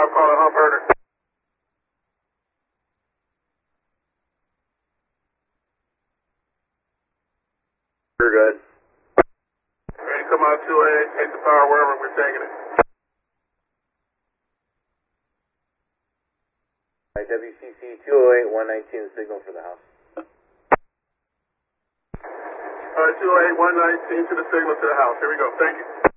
5 calling Humberger. You're good. Ready to come out 2A, take the power wherever we're taking it. WCC 208, 119, signal for the house. 2A, 119 to the signal to the house. Here we go. Thank you.